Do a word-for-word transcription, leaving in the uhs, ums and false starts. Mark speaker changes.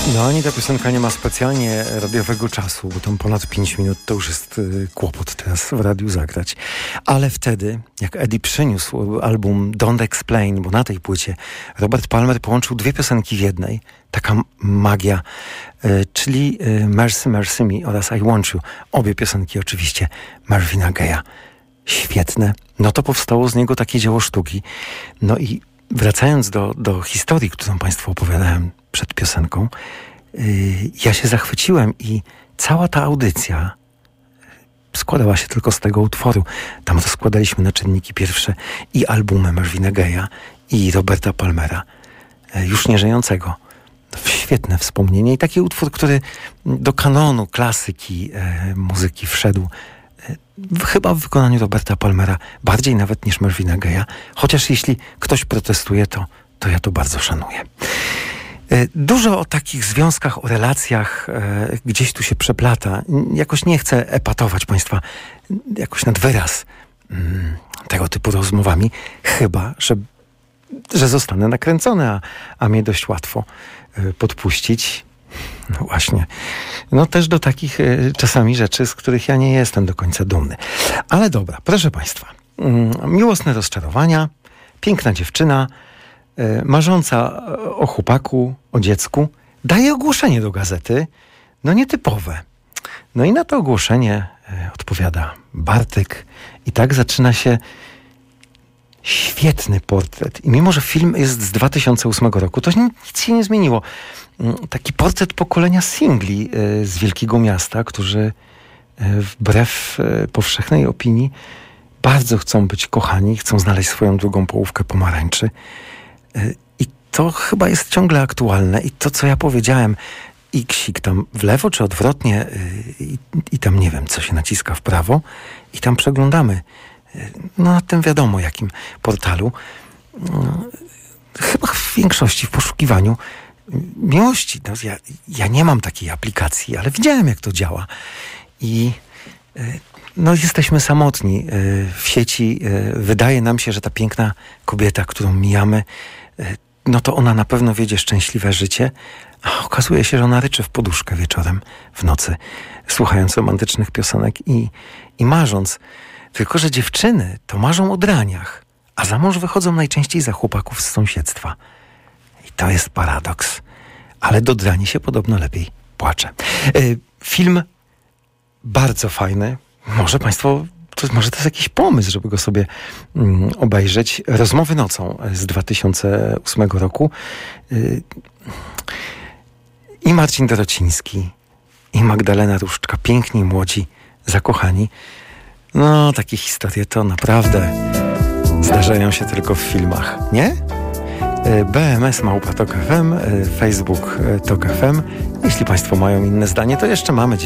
Speaker 1: No ani ta piosenka nie ma specjalnie radiowego czasu, bo tam ponad pięć minut to już jest y, kłopot teraz w radiu zagrać. Ale wtedy, jak Eddie przyniósł album Don't Explain, bo na tej płycie Robert Palmer połączył dwie piosenki w jednej, taka magia, y, czyli y, Mercy Mercy Me oraz I Want You. Obie piosenki oczywiście Marvina Gaye'a. Świetne. No to powstało z niego takie dzieło sztuki. No i wracając do, do historii, którą Państwu opowiadałem przed piosenką, yy, ja się zachwyciłem i cała ta audycja składała się tylko z tego utworu. Tam rozkładaliśmy na czynniki pierwsze i albumy Marvina Gaye'a i Roberta Palmera, yy, już nieżyjącego. Świetne wspomnienie i taki utwór, który do kanonu klasyki yy, muzyki wszedł, chyba w wykonaniu Roberta Palmera, bardziej nawet niż Marvina Gaye'a, chociaż jeśli ktoś protestuje, to, to ja to bardzo szanuję. Dużo o takich związkach, o relacjach e, gdzieś tu się przeplata. Jakoś nie chcę epatować Państwa jakoś nad wyraz mm, tego typu rozmowami, chyba, że, że zostanę nakręcony, a, a mnie dość łatwo e, podpuścić. No właśnie. No też do takich y, czasami rzeczy, z których ja nie jestem do końca dumny. Ale dobra, proszę Państwa. Mm, miłosne rozczarowania, piękna dziewczyna, y, marząca o chłopaku, o dziecku, daje ogłoszenie do gazety, no nietypowe. No i na to ogłoszenie y, odpowiada Bartek i tak zaczyna się świetny portret. I mimo, że film jest z dwa tysiące ósmego roku, to nic się nie zmieniło. Taki portret pokolenia singli z wielkiego miasta, którzy wbrew powszechnej opinii bardzo chcą być kochani, chcą znaleźć swoją drugą połówkę pomarańczy. I to chyba jest ciągle aktualne. I to, co ja powiedziałem, iksik tam w lewo czy odwrotnie i, i tam nie wiem, co się naciska w prawo i tam przeglądamy no na tym wiadomo jakim portalu, no, chyba w większości w poszukiwaniu miłości. No, ja, ja nie mam takiej aplikacji, ale widziałem jak to działa i no jesteśmy samotni w sieci. Wydaje nam się, że ta piękna kobieta, którą mijamy, no to ona na pewno wiedzie szczęśliwe życie, a okazuje się, że ona ryczy w poduszkę wieczorem, w nocy, słuchając romantycznych piosenek i, i marząc. Tylko że dziewczyny to marzą o draniach, a za mąż wychodzą najczęściej za chłopaków z sąsiedztwa. I to jest paradoks. Ale do drani się podobno lepiej płacze. Yy, film bardzo fajny. Może Państwo, to, może to jest jakiś pomysł, żeby go sobie mm, obejrzeć. Rozmowy nocą z dwa tysiące ósmego roku. Yy, I Marcin Dorociński, i Magdalena Różczka. Piękni, młodzi, zakochani. No, takie historie to naprawdę zdarzają się tylko w filmach, nie? B M S Małpa Tok F M, Facebook Tok F M. Jeśli Państwo mają inne zdanie, to jeszcze mamy